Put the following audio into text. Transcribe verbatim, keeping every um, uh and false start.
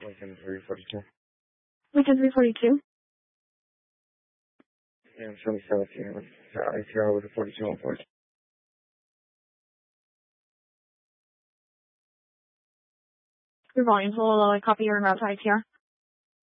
Lincoln three forty-two. Lincoln three forty-two. Yeah, I'm twenty seventeen with uh, I T R with a forty-two on forty. Your volume's a little low. I copy your route to I T R.